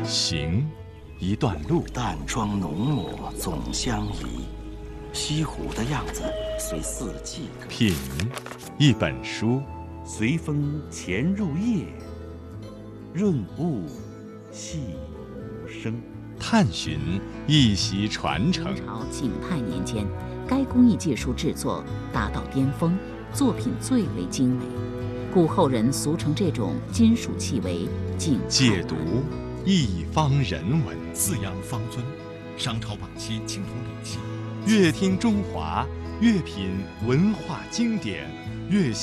行，一段路。 淡妆浓抹总相宜，西湖的样子随四季歌。 品，一本书。 随风潜入夜，润物细无声。 探寻，一席传承。 明朝景泰年间，该工艺技术制作达到巅峰，作品最为精美，故后人俗称这种金属器为景泰解读，一方人文。 四羊方尊，商朝晚期青铜礼器。 阅听中华，阅品文化经典，阅